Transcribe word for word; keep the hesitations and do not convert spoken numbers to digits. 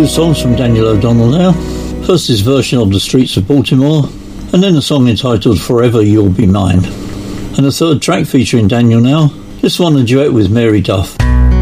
two songs from Daniel O'Donnell now. First his version of The Streets of Baltimore, and then a song entitled Forever You'll Be Mine. And the third track featuring Daniel now, this one a duet with Mary Duff.